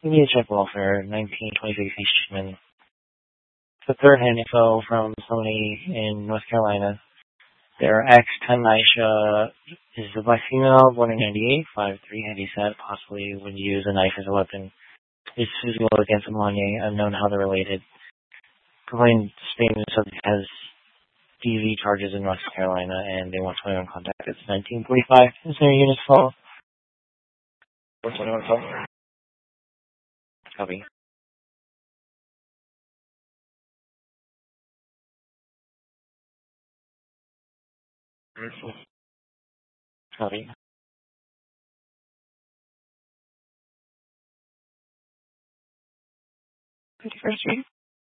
Check Welfare, 1926 Eastman. The third-hand info from somebody in North Carolina. Their ex-10 Aisha is a black female, born in 98, 5'3", heavyset, possibly would use a knife as a weapon. Is physical against Amanye, unknown how they're related. Complaint statement subject has DV charges in North Carolina, and they want 21 contact. It's 1945. Is there a unit call? 21 call. Copy. Copy. 51st Street.